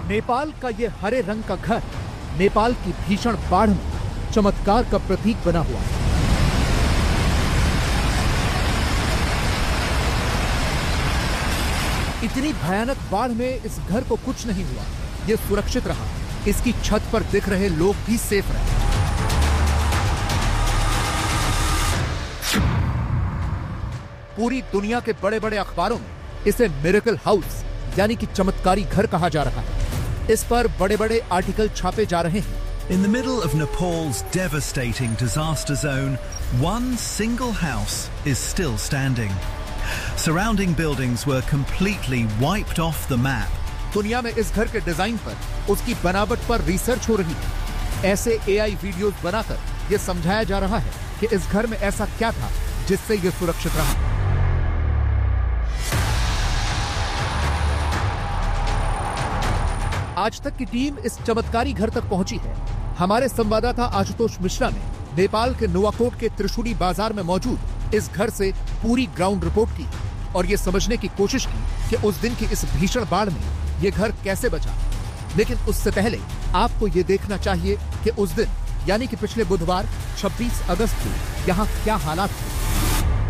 नेपाल का ये हरे रंग का घर नेपाल की भीषण बाढ़ में चमत्कार का प्रतीक बना हुआ है। इतनी भयानक बाढ़ में इस घर को कुछ नहीं हुआ, ये सुरक्षित रहा। इसकी छत पर दिख रहे लोग भी सेफ रहे। पूरी दुनिया के बड़े बड़े अखबारों में इसे मिरेकल हाउस यानी कि चमत्कारी घर कहा जा रहा है। इस पर बड़े बड़े आर्टिकल छापे जा रहे हैं। In the middle of Nepal's devastating disaster zone, one single house is still standing. Surrounding buildings were completely wiped off the map. दुनिया में इस घर के डिजाइन पर, उसकी बनावट पर रिसर्च हो रही है। ऐसे AI वीडियोस बनाकर यह समझाया जा रहा है कि इस घर में ऐसा क्या था जिससे यह सुरक्षित रहा। आज तक की टीम इस चमत्कारी घर तक पहुंची है। हमारे संवाददाता आशुतोष मिश्रा ने नेपाल के नुवाकोट के त्रिशुली बाजार में मौजूद इस घर से पूरी ग्राउंड रिपोर्ट की और ये समझने की कोशिश की कि उस दिन की इस भीषण बाढ़ में ये घर कैसे बचा। लेकिन उससे पहले आपको ये देखना चाहिए कि उस दिन यानी कि पिछले बुधवार 26 अगस्त को यहाँ क्या हालात थे।